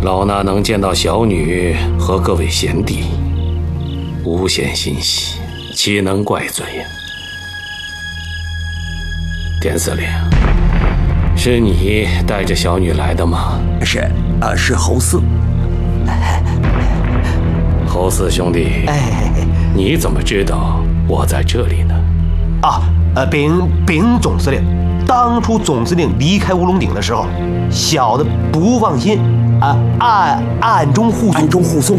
老衲能见到小女和各位贤弟，无限欣喜，岂能怪罪呀？田司令，是你带着小女来的吗？ 是侯四。 侯四兄弟，你怎么知道我在这里呢？ 禀总司令，当初总司令离开乌龙顶的时候，小的不放心，暗中护送。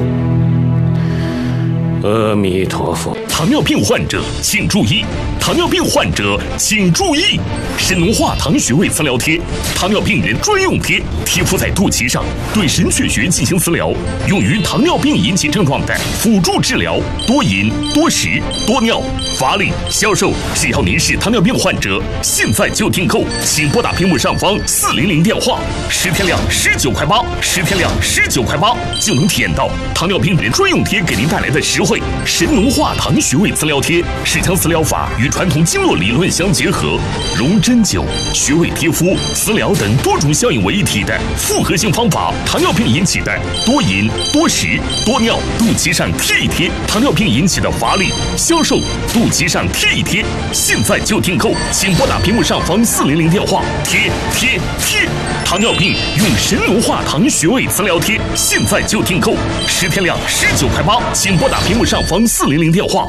阿弥陀佛。 糖尿病患者请注意！糖尿病患者请注意！神农化糖穴位磁疗贴，糖尿病人专用贴，贴敷在肚脐上，对神阙穴进行磁疗，用于糖尿病引起症状的辅助治疗。多饮、多食、多尿、乏力、消瘦。只要您是糖尿病患者，现在就订购，请拨打屏幕上方400电话，10天量19块8，10天量19块8，就能体验到糖尿病人专用贴给您带来的实惠。神农化糖穴位磁疗贴是将磁疗法与传统经络理论相结合，融针灸、穴位贴敷、磁疗等多种效应为一体的复合性方法。糖尿病引起的多饮、多食、多尿，肚脐上贴一贴；糖尿病引起的乏力、消瘦，肚脐上贴一贴。现在就订购，请拨打屏幕上方400电话，贴。糖尿病用神农化糖穴位磁疗贴，现在就订购，10天量19块8，请拨打屏幕上方400电话。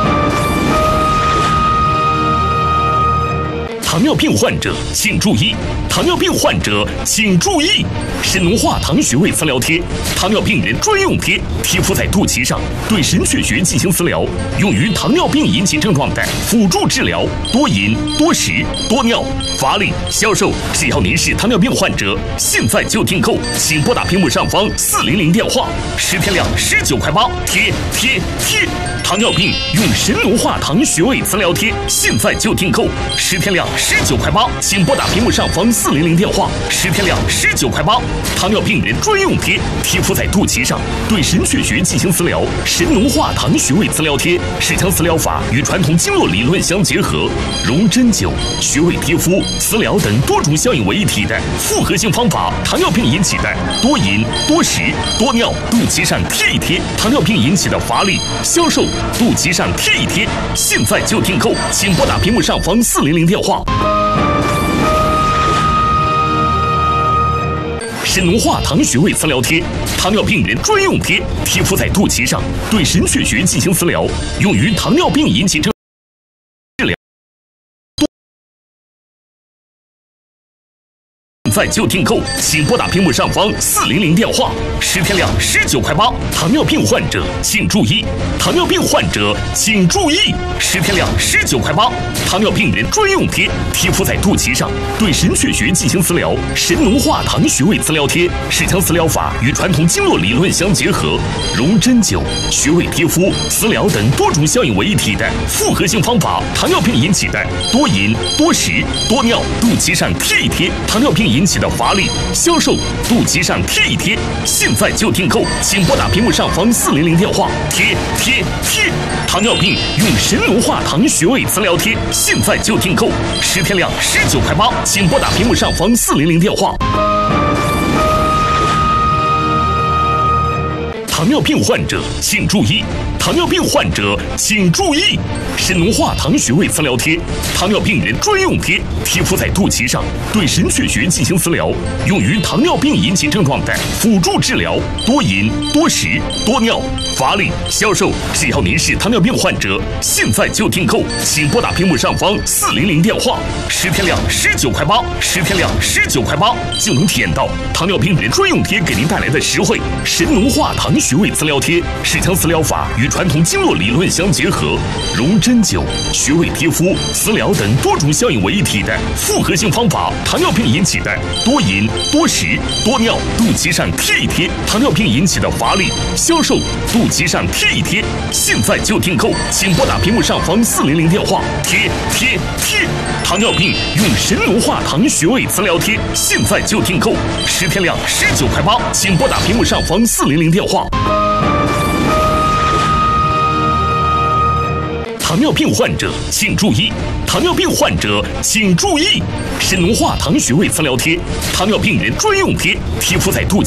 糖尿病患者请注意！糖尿病患者请注意！神农化糖穴位磁疗贴，糖尿病人专用贴，贴敷在肚脐上，对神阙穴进行磁疗，用于糖尿病引起症状的辅助治疗。多饮、多食、多尿、乏力、消瘦。只要您是糖尿病患者，现在就订购，请拨打屏幕上方400电话，10天量19块8，贴。糖尿病用神农化糖穴位磁疗贴，现在就订购，10天量19块8，请拨打屏幕上方400电话，10天量19块8。糖尿病人专用贴，贴敷在肚脐上，对神阙穴进行磁疗。神农化糖穴位磁疗贴是将磁疗法与传统经络理论相结合，融针灸、穴位贴敷、磁疗等多种效应为一体的复合性方法。糖尿病引起的多饮、多食、多尿，肚脐上贴一贴；糖尿病引起的乏力、消瘦，肚脐上贴一贴。现在就订购，请拨打屏幕上方400电话。神农化糖穴位磁疗贴，糖尿病人专用贴，贴敷在肚脐上，对神阙穴进行磁疗，用于糖尿病引起症治疗。现在就订购，请拨打屏幕上方400电话，10天量19块8。糖尿病患者请注意！糖尿病患者请注意！10天量19块8，糖尿病人专用贴，贴敷在肚脐上，对神阙穴进行磁疗。神农化糖穴位磁疗贴是将磁疗法与传统经络理论相结合，融针灸、穴位贴敷、磁疗等多种效应为一体的复合性方法。糖尿病引起的多饮、多食、多尿，肚脐上贴一贴；糖尿病引起的乏力、消瘦，肚脐上贴一贴。现在就订购，请拨打屏幕上方400电话，贴。糖尿病用神农化糖穴位磁疗贴，现在就订购，10天量19块8，请拨打屏幕上方400电话。糖尿病患者请注意！糖尿病患者请注意！神农化糖穴位磁疗贴，糖尿病人专用贴，贴敷在肚脐上，对神阙穴进行磁疗，用于糖尿病引起症状的辅助治疗。多饮、多食、多尿、乏力、消瘦。只要您是糖尿病患者，现在就订购，请拨打屏幕上方400电话，10天量19块8，10天量19块8，就能体验到糖尿病人专用贴给您带来的实惠。神农化糖穴位磁疗贴是将磁疗法与传统经络理论相结合，融针灸、穴位贴敷、磁疗等多种效应为一体的复合性方法。糖尿病引起的多饮、多食、多尿，肚脐上贴一贴；糖尿病引起的乏力、消瘦，肚脐上贴一贴。现在就订购，请拨打屏幕上方400电话，贴。糖尿病用神农化糖穴位磁疗贴，现在就订购，10天量19块8，请拨打屏幕上方400电话。糖尿病患者请注意！糖尿病患者请注意！神农化糖穴位磁疗贴，糖尿病人专用贴，贴敷在肚脐。